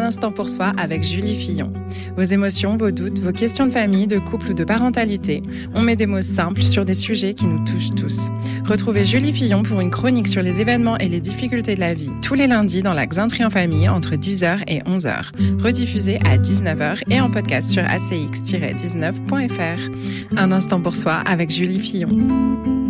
instant pour soi avec Julie Fillon. Vos émotions, vos doutes, vos questions de famille, de couple ou de parentalité, on met des mots simples sur des sujets qui nous touchent tous. Retrouvez Julie Fillon pour une chronique sur les événements et les difficultés de la vie tous les lundis dans la Xintri en famille entre 10h et 11h. Rediffusé à 19h et en podcast sur acx-19.fr. Un instant pour soi avec Julie Fillon.